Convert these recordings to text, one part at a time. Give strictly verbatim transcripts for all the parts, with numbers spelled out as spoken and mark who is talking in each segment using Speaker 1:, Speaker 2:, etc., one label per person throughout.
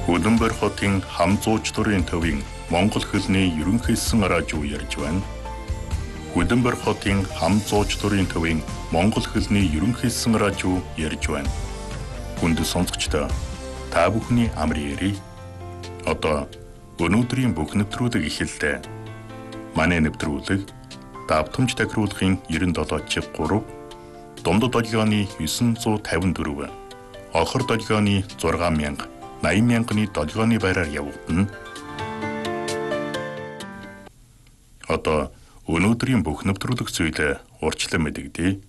Speaker 1: Хөлбөмбөр хотын хам зуучлалын төвийн Монгол хэлний ерөнхийсэн радио ярьж байна. Хөлбөмбөр хотын хам зуучлалын төвийн Монгол хэлний ерөнхийсэн радио ярьж байна. Хүнд сонсогчдоо та бүхний амрын ярий. Одоо өнөөдрийн бүх нэвтрүүлэг эхэллээ. Манай нэвтрүүлэг давтамж тахируулахын девяносто чиг три, дундад долгионы девятьсот пятьдесят четыре, охор долгионы шесть мянга, восемьдесят мянганы долгионы байраар явагдана. Одоо өнөөдрийн бүх нэвтрүүлэг зүйлээ урьдчилан мэдэгдээ.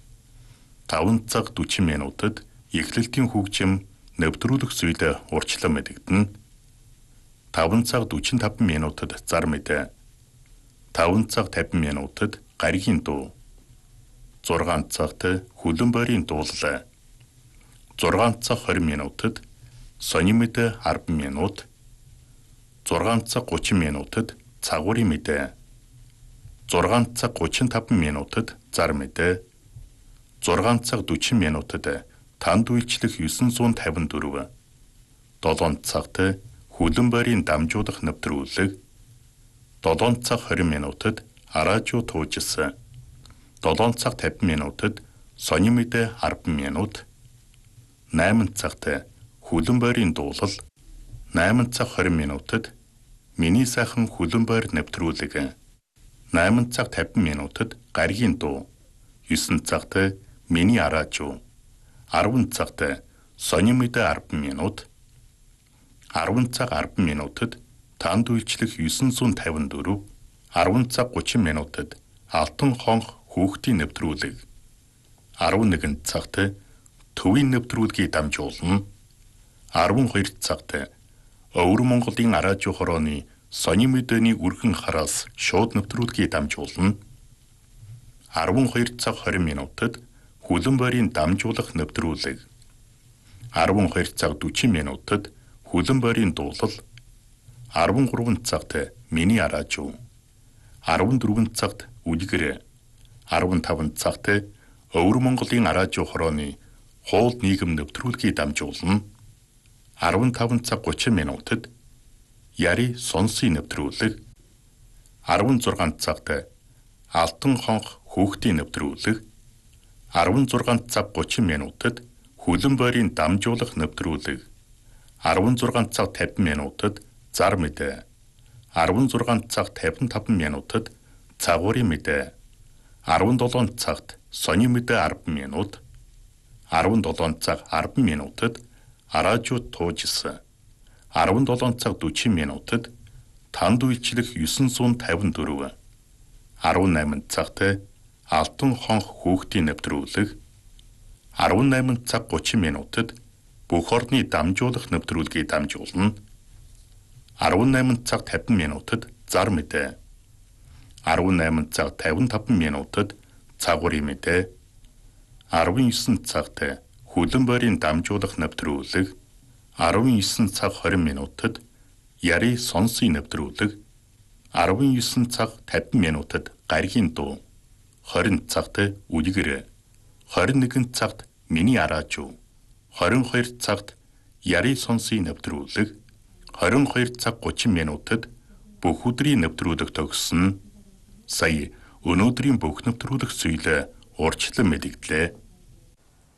Speaker 1: таван цаг сорок минутад эхлэлтийн хөгжим нэвтрүүлэг зүйлээ урьдчилан мэдэгдэнэ. таван цаг сорок пять минутад зар мэдээ. таван цаг пятьдесят минутад гаригийн дуу. зургаан цагт хөлбөмбөрийн дуулал. зургаан цаг двадцать минутад сони мэдээ десять минут. зургаан цаг тридцать минутад цагуурын мэдээ. зургаан цаг тридцать пять минутад зар мэдээ. зургаан цаг сорок минутад танд үйлчлэх девятьсот пятьдесят четыре. долоон цагт хөлбөмбөрийн дамжуулах нэвтрүүлэг. долоон цаг двадцать минутад радио туужсан. долоон цаг пятьдесят минутад сони мэдээ десять минут. восемь цагт хөлбөмбөрийн дуулал. восемь цаг двадцать минутад миний сайхан хөлбөмбөр нэвтрүүлэг. восемь цаг пятьдесят минутад гаригийн дуу. девять цагт миний радио. десять цагт сони мэдээ десять минут. десять цаг десять минутад танд үйлчлэх девятьсот пятьдесят четыре. десять цаг тридцать минутад алтан хонх хүүхдийн нэвтрүүлэг. одиннадцать цагт төвийн нэвтрүүлгийг дамжуулна. двадцать два цагт Өвөр Монголын радио хорооны сони мэдээний үргэн хараас шууд нэвтрүүлгийг дамжуулна. двадцать два цаг двадцать минутад хөлбөмбөрийн дамжуулах нэвтрүүлэг. двадцать два цаг сорок минутад хөлбөмбөрийн дуулал. десять три цагт миний радио. десять цагт үлгэр. пятьдесят цагт Өвөр Монголын радио хорооны хоол нийгэм нэвтрүүлгийг дамжуулна. пятьдесят цаг тридцать минутад яри сонсын нэвтрүүлэг. шестнадцать цагт алтан хонх хүүхдийн нэвтрүүлэг. шестнадцать цаг тридцать минутад хөлбөмбөрийн дамжуулах нэвтрүүлэг. шестнадцать цаг пятьдесят минутад зар мэдээ. шестнадцать цаг пятьдесят пять минутад цагуурын мэдээ. десет цагт сони мэдээ десять минут. десет цаг десять минутад радио туужсан. десет цаг сорок минутад танд үйлчлэх девятьсот пятьдесят четыре. десемь цагт алтан хонх хүүхдийн нэвтрүүлэг. десемь цаг тридцать минутад бүх орны дамжуулах нэвтрүүлгийг дамжуулна. десемь цаг пятьдесят минутад зар мэдээ. десемь цаг пятьдесят пять минутад цагуурын мэдээ. девятнадцать цагт хөлбөмбөрийн дамжуулах нэвтрүүлэг. девятнадцать цаг двадцать минутад яри сонсын нэвтрүүлэг. девятнадцать цаг пятьдесят минутад гаригийн дуу. двадцать цагт үлгэр. двадцать один цагт миний радио. двадцать два цагт яри сонсын нэвтрүүлэг. двадцать два цаг тридцать минутад бүх өдрийн нэвтрүүлэг төгссөн. Сая өнөөдрийн бүх нэвтрүүлэг зүйлээ урьдчилан мэдэгдлээ.